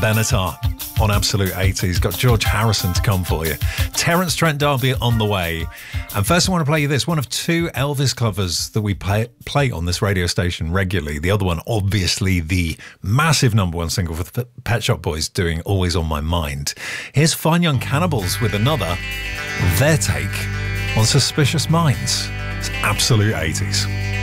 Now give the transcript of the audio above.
Benatar on Absolute 80s. Got George Harrison to come for you. Terence Trent D'Arby on the way. And first I want to play you this, one of two Elvis covers that we play on this radio station regularly. The other one, obviously, the massive #1 single for the Pet Shop Boys doing Always on My Mind. Here's Fine Young Cannibals with another, their take on Suspicious Minds. It's Absolute 80s.